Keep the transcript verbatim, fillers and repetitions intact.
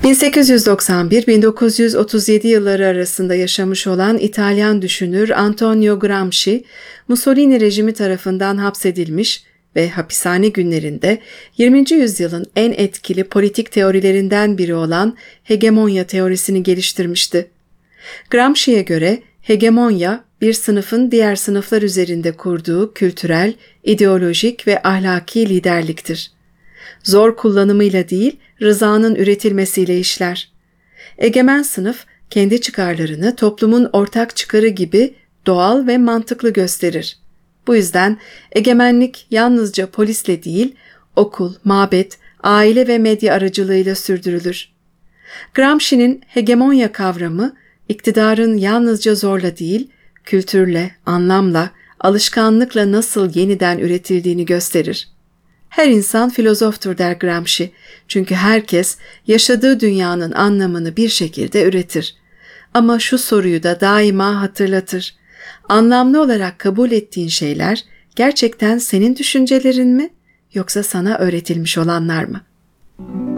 bin sekiz yüz doksan bir - bin dokuz yüz otuz yedi yılları arasında yaşamış olan İtalyan düşünür Antonio Gramsci, Mussolini rejimi tarafından hapsedilmiş ve hapishane günlerinde yirminci yüzyılın en etkili politik teorilerinden biri olan hegemonya teorisini geliştirmişti. Gramsci'ye göre hegemonya, bir sınıfın diğer sınıflar üzerinde kurduğu kültürel, ideolojik ve ahlaki liderliktir. Zor kullanımıyla değil, rızanın üretilmesiyle işler. Egemen sınıf, kendi çıkarlarını toplumun ortak çıkarı gibi doğal ve mantıklı gösterir. Bu yüzden egemenlik yalnızca polisle değil, okul, mabet, aile ve medya aracılığıyla sürdürülür. Gramsci'nin hegemonya kavramı, iktidarın yalnızca zorla değil, kültürle, anlamla, alışkanlıkla nasıl yeniden üretildiğini gösterir. Her insan filozoftur der Gramsci, çünkü herkes yaşadığı dünyanın anlamını bir şekilde üretir. Ama şu soruyu da daima hatırlatır: anlamlı olarak kabul ettiğin şeyler gerçekten senin düşüncelerin mi, yoksa sana öğretilmiş olanlar mı?